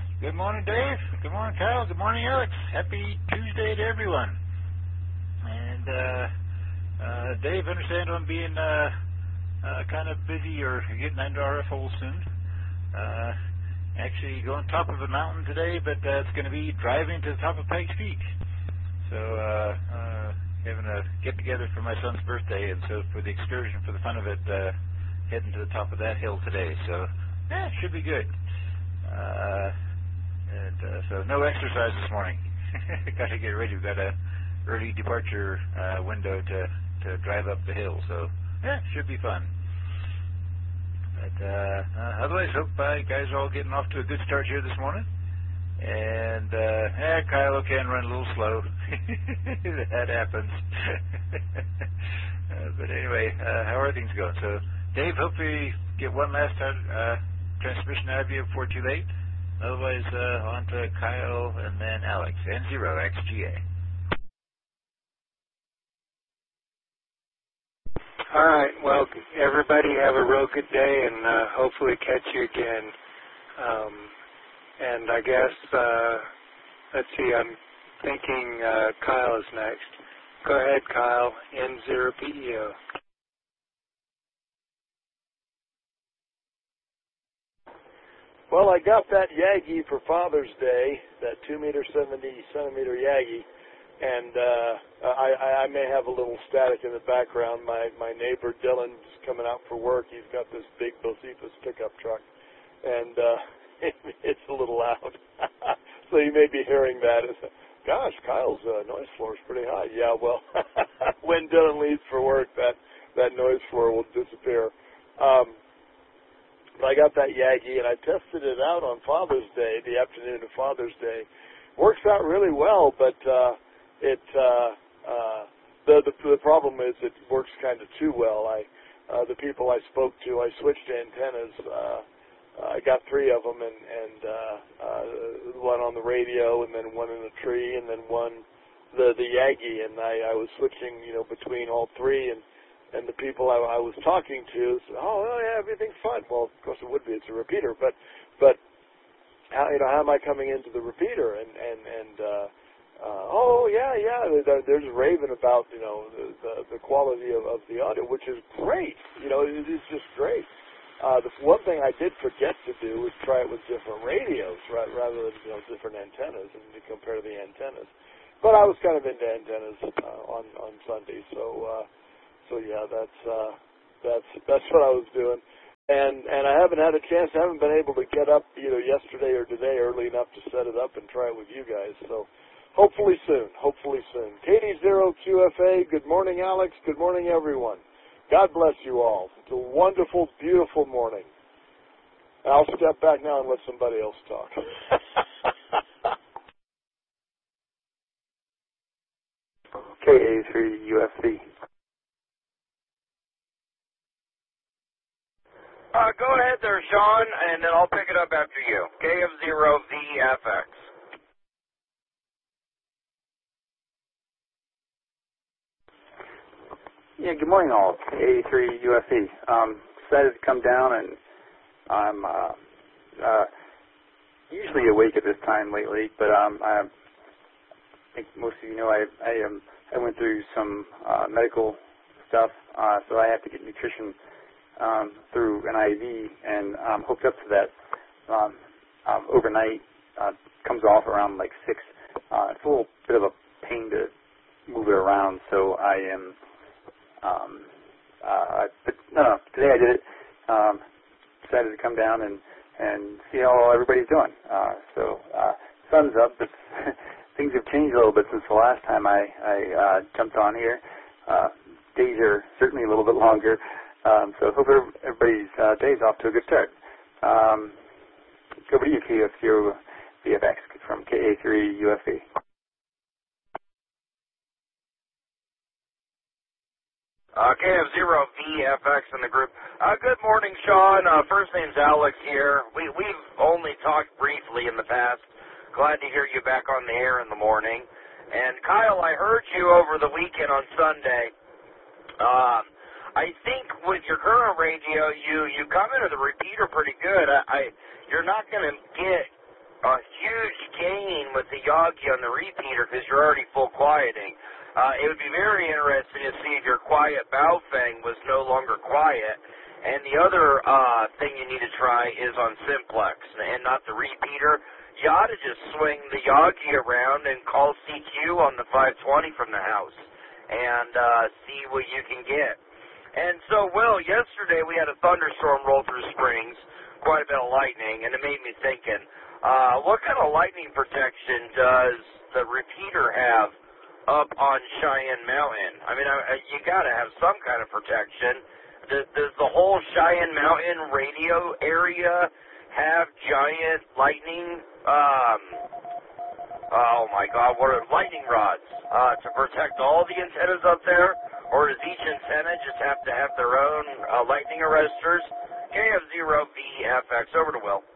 Good morning, Dave. Good morning, Kyle. Good morning, Alex. Happy Tuesday to everyone. And Dave, understand I'm being kind of busy or getting into RFO soon. Actually going top of a mountain today, but it's going to be driving to the top of Pikes Peak. So having a get-together for my son's birthday, and so for the excursion, for the fun of it, heading to the top of that hill today. So, yeah, it should be good. So no exercise this morning. Got to get ready. We've got a early departure window to drive up the hill. So yeah, should be fun. But otherwise, hope you guys are all getting off to a good start here this morning. And Kyle can run a little slow. That happens. But anyway, how are things going? So Dave, hopefully get one last transmission out of you before too late. Otherwise, on to Kyle and then Alex. N0XGA. All right. Well, everybody have a real good day, and hopefully catch you again. And I guess, let's see, I'm thinking Kyle is next. Go ahead, Kyle. N0PEO. Well, I got that Yagi for Father's Day, that 2-meter, 70-centimeter Yagi, and I may have a little static in the background. My neighbor Dylan's coming out for work. He's got this big Bocephus pickup truck, and it's a little loud. So you may be hearing that. Gosh, Kyle's noise floor is pretty high. Yeah, well, when Dylan leaves for work, that noise floor will disappear. I got that Yagi, and I tested it out on Father's Day, the afternoon of Father's Day. Works out really well, but the problem is it works kind of too well. The people I spoke to, I switched antennas. I got 3 of them, and one on the radio, and then one in a tree, and then one the Yagi, and I was switching, between all 3, and the people I was talking to said, oh yeah, everything's fine. Well, of course it would be. It's a repeater, but how am I coming into the repeater? Oh yeah, they're just raving about the quality of the audio, which is great. It is just great. The one thing I did forget to do was try it with different radios, rather than different antennas, and to compare the antennas. But I was kind of into antennas on Sunday, so yeah, that's what I was doing, and I haven't had a chance. I haven't been able to get up either yesterday or today early enough to set it up and try it with you guys. So hopefully soon. KD0QFA. Good morning, Alex. Good morning, everyone. God bless you all. It's a wonderful, beautiful morning. I'll step back now and let somebody else talk. KA3UFC. Go ahead there, Sean, and then I'll pick it up after you. KF0VFX. Yeah, good morning all. KA3UFE. Excited to come down, and I'm usually awake at this time lately, but I think most of you know I went through some medical stuff, so I have to get nutrition through an IV, and I'm hooked up to that overnight. Comes off around like 6. It's a little bit of a pain to move it around, so I am. But no, today I did it. Decided to come down and see how everybody's doing. Sun's up. Things have changed a little bit since the last time I jumped on here. Days are certainly a little bit longer. So hope everybody's day's off to a good start. Over to you, KF0VFX from KA3UFE. KF0VFX in the group. Good morning, Sean. First name's Alex here. We've only talked briefly in the past. Glad to hear you back on the air in the morning. And Kyle, I heard you over the weekend on Sunday. I think with your current radio, you come into the repeater pretty good. You're not going to get a huge gain with the Yagi on the repeater because you're already full quieting. It would be very interesting to see if your quiet Baofeng was no longer quiet. And the other thing you need to try is on simplex and not the repeater. You ought to just swing the Yagi around and call CQ on the 520 from the house and see what you can get. And so, Will, yesterday we had a thunderstorm roll through Springs, quite a bit of lightning, and it made me thinking, what kind of lightning protection does the repeater have up on Cheyenne Mountain? I mean, you got to have some kind of protection. Does the whole Cheyenne Mountain radio area have giant lightning, lightning rods to protect all the antennas up there? Or does each antenna just have to have their own lightning arresters? KF0VFX, over to Will.